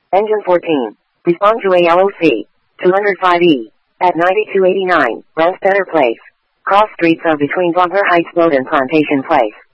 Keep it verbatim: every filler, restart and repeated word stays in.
Engine fourteen. Respond to A L O C. two oh five E. At ninety-two eighty-nine, West Center Place. Cross streets are between Blogger Heights Road and Plantation Place.